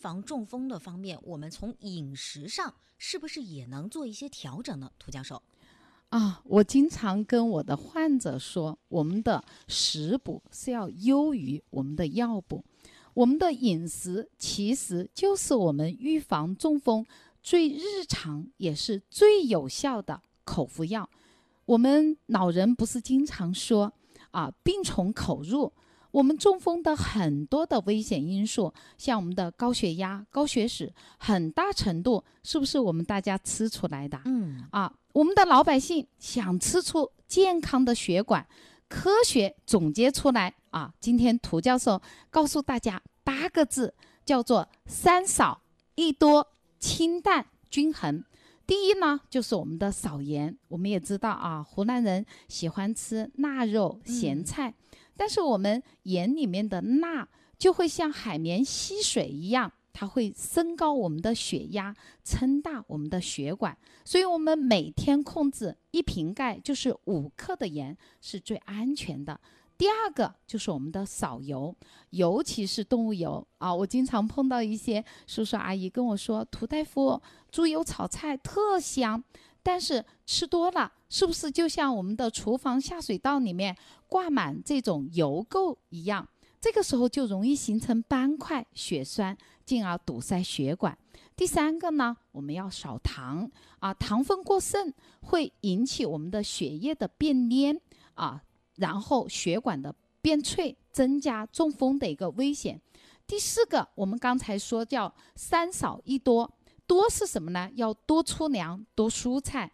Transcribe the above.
防中风的方面，我们从饮食上是不是也能做一些调整呢？涂教授。 我经常跟我的患者说，我们的食补是要优于我们的药补。我们的饮食其实就是我们预防中风最日常也是最有效的口服药。我们老人不是经常说病从口入，我们中风的很多的危险因素，像我们的高血压、高血脂，很大程度是不是我们大家吃出来的？我们的老百姓想吃出健康的血管，科学总结出来今天涂教授告诉大家8个字，叫做3少1多，清淡均衡。第一呢，就是我们的少盐。我们也知道湖南人喜欢吃腊肉、咸菜，但是我们盐里面的钠就会像海绵吸水一样，它会升高我们的血压，撑大我们的血管，所以我们每天控制1瓶盖就是5克的盐是最安全的。第二个就是我们的少油，尤其是动物油我经常碰到一些叔叔阿姨跟我说，涂大夫，猪油炒菜特香，但是吃多了是不是就像我们的厨房下水道里面挂满这种油垢一样，这个时候就容易形成斑块、血栓，进而堵塞血管。第三个呢，我们要少糖糖分过剩会引起我们的血液的变黏然后血管的变脆，增加中风的一个危险。第四个，我们刚才说叫3少1多，多是什么呢？要多粗粮、多蔬菜，